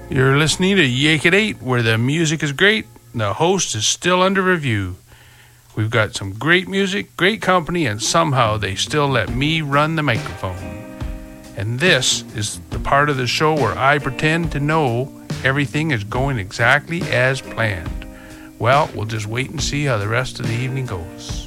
You're listening to Yake at 8, where the music is great, and the host is still under review. We've got some great music, great company, and somehow they still let me run the microphone. And this is the part of the show where I pretend to know everything is going exactly as planned. Well, we'll just wait and see how the rest of the evening goes.